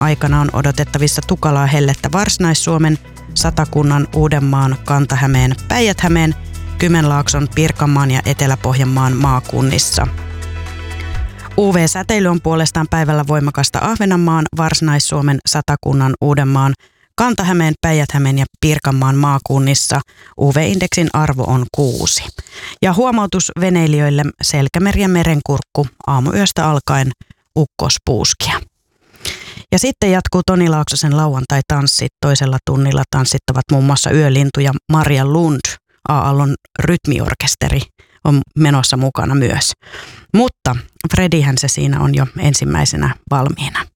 aikana on odotettavissa tukalaa hellettä Varsinais-Suomen, Satakunnan, Uudenmaan, Kanta-Hämeen, Päijät-Hämeen, Kymenlaakson, Pirkanmaan ja Etelä-Pohjanmaan maakunnissa. UV-säteily on puolestaan päivällä voimakasta Ahvenanmaan, Varsinais-Suomen, Satakunnan, Uudenmaan, Kanta-Hämeen, Päijät-Hämeen ja Pirkanmaan maakunnissa. UV-indeksin arvo on 6. Ja huomautus veneilijöille: Selkämeri ja Merenkurkku aamuyöstä alkaen ukkospuuskia. Ja sitten jatkuu Toni Laaksosen lauantai-tanssit. Toisella tunnilla tanssittavat muun muassa Yölintu ja Maria Lund. A-Aallon rytmiorkesteri on menossa mukana myös. Mutta Fredihän se siinä on jo ensimmäisenä valmiina.